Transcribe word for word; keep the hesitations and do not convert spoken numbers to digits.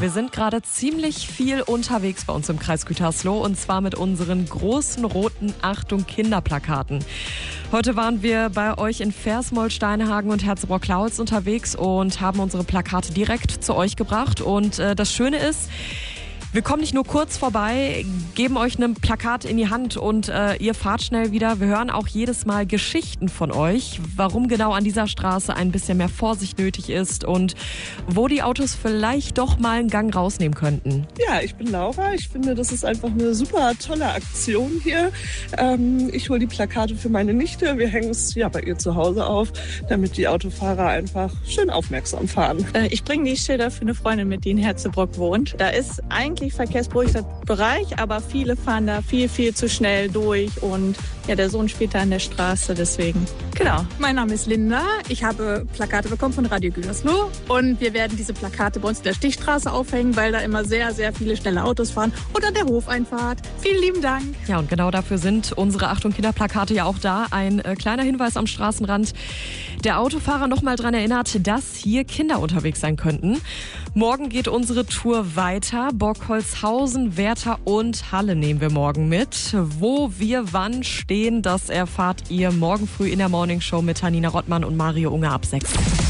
Wir sind gerade ziemlich viel unterwegs bei uns im Kreis Gütersloh und zwar mit unseren großen roten Achtung Kinderplakaten. Heute waren wir bei euch in Versmold, Steinhagen und Herzebrock-Klautz unterwegs und haben unsere Plakate direkt zu euch gebracht. Und äh, das Schöne ist, wir kommen nicht nur kurz vorbei, geben euch ein Plakat in die Hand und äh, ihr fahrt schnell wieder. Wir hören auch jedes Mal Geschichten von euch, warum genau an dieser Straße ein bisschen mehr Vorsicht nötig ist und wo die Autos vielleicht doch mal einen Gang rausnehmen könnten. Ja, ich bin Laura. Ich finde, das ist einfach eine super tolle Aktion hier. Ähm, ich hole die Plakate für meine Nichte. Wir hängen es ja bei ihr zu Hause auf, damit die Autofahrer einfach schön aufmerksam fahren. Äh, ich bringe die Schilder für eine Freundin mit, die in Herzebrock wohnt. Da ist eigentlich verkehrsberuhigter Bereich, aber viele fahren da viel, viel zu schnell durch und ja, der Sohn spielt da an der Straße, deswegen. Genau, mein Name ist Linda, ich habe Plakate bekommen von Radio Gütersloh und wir werden diese Plakate bei uns in der Stichstraße aufhängen, weil da immer sehr, sehr viele schnelle Autos fahren und an der Hofeinfahrt. Vielen lieben Dank. Ja, und genau dafür sind unsere Achtung Kinderplakate ja auch da. Ein äh, kleiner Hinweis am Straßenrand. Der Autofahrer noch mal daran erinnert, dass hier Kinder unterwegs sein könnten. Morgen geht unsere Tour weiter. Bockholzhausen, Werther und Halle nehmen wir morgen mit. Wo wir wann stehen, das erfahrt ihr morgen früh in der Morning Show mit Tanina Rottmann und Mario Unger ab sechs.